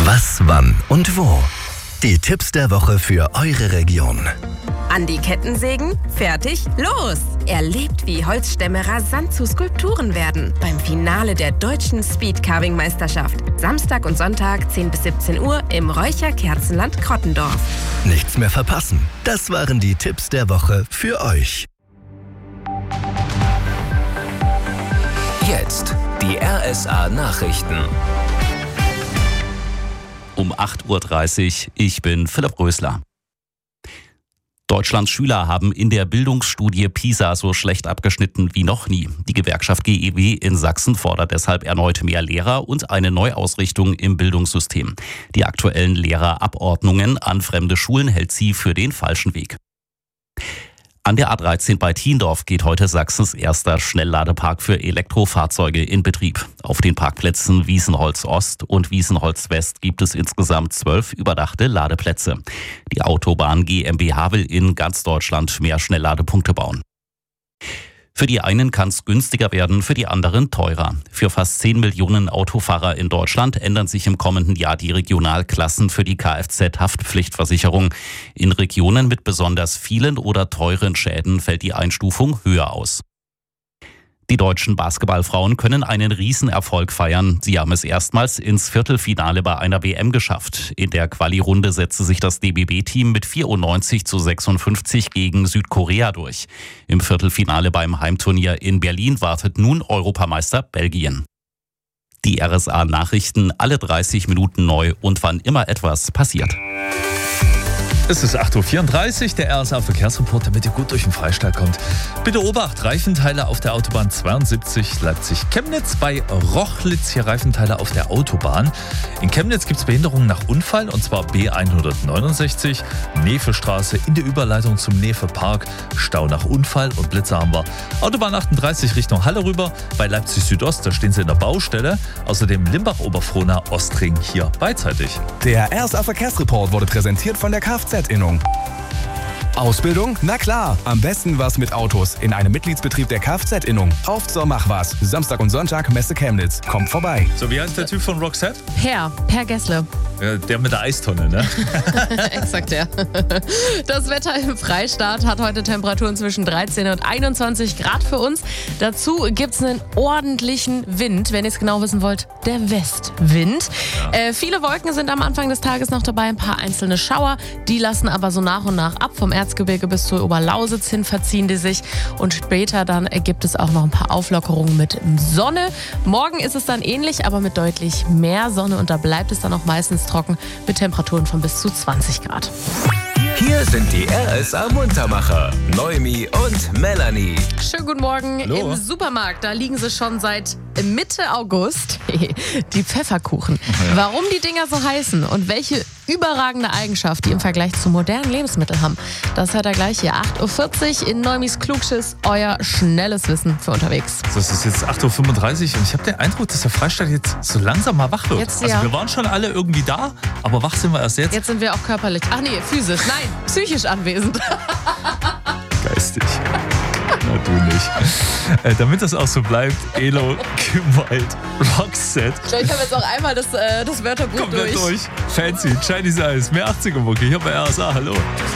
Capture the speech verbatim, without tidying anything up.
Was, wann und wo. Die Tipps der Woche für eure Region. An die Kettensägen? Fertig? Los! Erlebt, wie Holzstämme rasant zu Skulpturen werden. Beim Finale der deutschen Speedcarving-Meisterschaft. Samstag und Sonntag zehn bis siebzehn Uhr im Räucherkerzenland Krottendorf. Nichts mehr verpassen. Das waren die Tipps der Woche für euch. Jetzt die R S A-Nachrichten. Um acht Uhr dreißig, ich bin Philipp Rösler. Deutschlands Schüler haben in der Bildungsstudie PISA so schlecht abgeschnitten wie noch nie. Die Gewerkschaft G E W in Sachsen fordert deshalb erneut mehr Lehrer und eine Neuausrichtung im Bildungssystem. Die aktuellen Lehrerabordnungen an fremde Schulen hält sie für den falschen Weg. An der A dreizehn bei Thiendorf geht heute Sachsens erster Schnellladepark für Elektrofahrzeuge in Betrieb. Auf den Parkplätzen Wiesenholz Ost und Wiesenholz West gibt es insgesamt zwölf überdachte Ladeplätze. Die Autobahn GmbH will in ganz Deutschland mehr Schnellladepunkte bauen. Für die einen kann es günstiger werden, für die anderen teurer. Für fast zehn Millionen Autofahrer in Deutschland ändern sich im kommenden Jahr die Regionalklassen für die Kfz-Haftpflichtversicherung. In Regionen mit besonders vielen oder teuren Schäden fällt die Einstufung höher aus. Die deutschen Basketballfrauen können einen Riesenerfolg feiern. Sie haben es erstmals ins Viertelfinale bei einer W M geschafft. In der Quali-Runde setzte sich das D B B-Team mit vierundneunzig zu sechsundfünfzig gegen Südkorea durch. Im Viertelfinale beim Heimturnier in Berlin wartet nun Europameister Belgien. Die R S A-Nachrichten alle dreißig Minuten neu und wann immer etwas passiert. Es ist acht Uhr vierunddreißig, der R S A-Verkehrsreport, damit ihr gut durch den Freistaat kommt. Bitte Obacht, Reifenteile auf der Autobahn zweiundsiebzig Leipzig-Chemnitz. Bei Rochlitz hier Reifenteile auf der Autobahn. In Chemnitz gibt es Behinderungen nach Unfall, und zwar B hundertneunundsechzig, Nevestraße in der Überleitung zum Nevepark. Stau nach Unfall und Blitzer haben wir. Autobahn achtunddreißig Richtung Halle rüber. Bei Leipzig Südost, da stehen sie in der Baustelle. Außerdem Limbach-Oberfrohna, Ostring hier beidseitig. Der R S A-Verkehrsreport wurde präsentiert von der Kfz Innung. Ausbildung? Na klar, am besten was mit Autos in einem Mitgliedsbetrieb der Kfz-Innung. Auf zur Mach was. Samstag und Sonntag Messe Chemnitz. Kommt vorbei. So, wie heißt der Typ von Roxette? Per, Per Gessle. Ja, der mit der Eistonne, ne? Exakt, ja. Das Wetter im Freistaat hat heute Temperaturen zwischen dreizehn und einundzwanzig Grad für uns. Dazu gibt es einen ordentlichen Wind, wenn ihr es genau wissen wollt, der Westwind. Ja. Äh, viele Wolken sind am Anfang des Tages noch dabei, ein paar einzelne Schauer. Die lassen aber so nach und nach ab. Vom Erzgebirge bis zur Oberlausitz hin verziehen die sich. Und später dann gibt es auch noch ein paar Auflockerungen mit Sonne. Morgen ist es dann ähnlich, aber mit deutlich mehr Sonne. Und da bleibt es dann auch meistens trocken mit Temperaturen von bis zu zwanzig Grad. Hier sind die R S A-Muntermacher, Noemi und Melanie. Schönen guten Morgen. Hallo. Im Supermarkt, da liegen sie schon seit Mitte August, die Pfefferkuchen. Ja. Warum die Dinger so heißen und welche überragende Eigenschaft die im Vergleich zu modernen Lebensmitteln haben, das hört er gleich hier. acht Uhr vierzig in Neumis Klugschiss, euer schnelles Wissen für unterwegs. So, es ist jetzt acht Uhr fünfunddreißig und ich habe den Eindruck, dass der Freistaat jetzt so langsam mal wach wird. Jetzt, also ja. wir waren schon alle irgendwie da, aber wach sind wir erst jetzt. Jetzt sind wir auch körperlich, ach nee, physisch, nein, psychisch anwesend. Geistig. Na, du nicht. Äh, damit das auch so bleibt, Elo, Gewalt, Roxette. Ich glaube, ich habe jetzt auch einmal das, äh, das Wörterbuch Komplett durch. durch. Fancy, Chinese Eyes, mehr achtziger-Mucke. Hier bei R S A, hallo.